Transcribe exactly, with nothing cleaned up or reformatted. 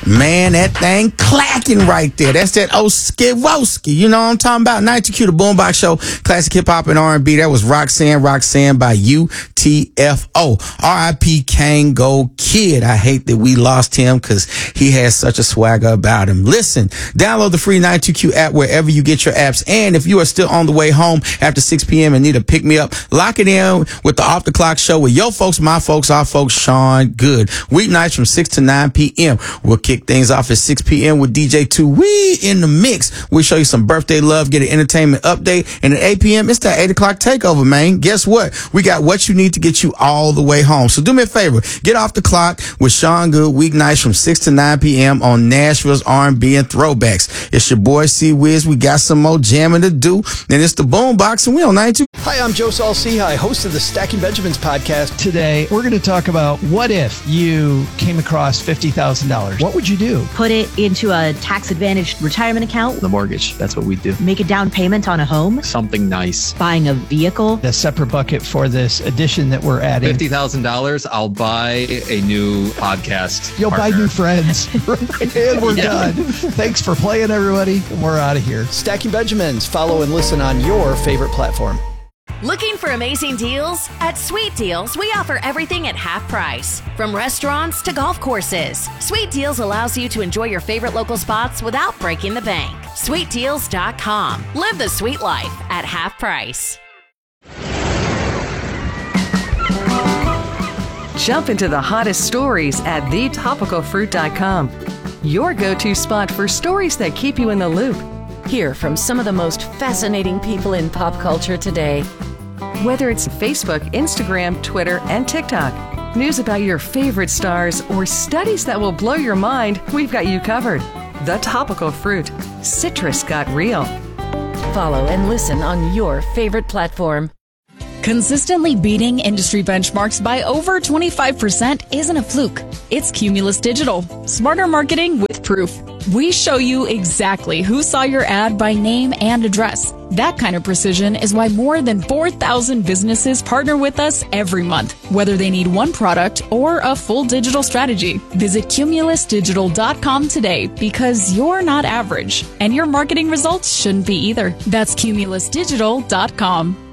Man, that thing clacking right there. That's that Oski Woski. You know what I'm talking about? ninety-two Q, the Boombox Show, classic hip hop and R and B. That was Roxanne, Roxanne by U T F O. R I P Kango Kid. I hate that we lost him because he has such a swagger about him. Listen, download the free ninety-two Q app wherever you get your apps. And if you are still on the way home after six p.m. and need a pick me up, lock it in with the Off the Clock Show with your folks, my folks, our folks, Sean Good. Weeknights from six to nine p.m. We'll kick things off at six p.m. with D J two We in the mix. We'll show you some birthday love, get an entertainment update, and at eight p.m. it's that eight o'clock takeover, man. Guess what? We got what you need to get you all the way home. So do me a favor, get off the clock with Sean Good weeknights from six to nine p.m. on Nashville's R and B and Throwbacks. It's your boy C Wiz. We got some more jamming to do, and it's the Boombox, and we on ninety-two. Hi, I'm Joe Saul-Sehy, host of the Stacking Benjamins podcast. Today, we're going to talk about what if you came across fifty thousand dollars. What would you do? Put it into a tax-advantaged retirement account. The mortgage, that's what we do. Make a down payment on a home. Something nice. Buying a vehicle. A separate bucket for this edition that we're adding. fifty thousand dollars, I'll buy a new podcast You'll partner. buy new friends. And we're Yeah. done. Thanks for playing, everybody. We're out of here. Stacking Benjamins. Follow and listen on your favorite platform. Looking for amazing deals? At Sweet Deals, we offer everything at half price. From restaurants to golf courses, Sweet Deals allows you to enjoy your favorite local spots without breaking the bank. sweet deals dot com. Live the sweet life at half price. Jump into the hottest stories at the topical fruit dot com. Your go-to spot for stories that keep you in the loop. Hear from some of the most fascinating people in pop culture today. Whether it's Facebook, Instagram, Twitter, and TikTok, news about your favorite stars, or studies that will blow your mind, we've got you covered. The Topical Fruit. Citrus got real. Follow and listen on your favorite platform. Consistently beating industry benchmarks by over twenty-five percent isn't a fluke. It's Cumulus Digital. Smarter marketing with proof. We show you exactly who saw your ad by name and address. That kind of precision is why more than four thousand businesses partner with us every month, whether they need one product or a full digital strategy. Visit cumulus digital dot com today because you're not average, and your marketing results shouldn't be either. That's cumulus digital dot com.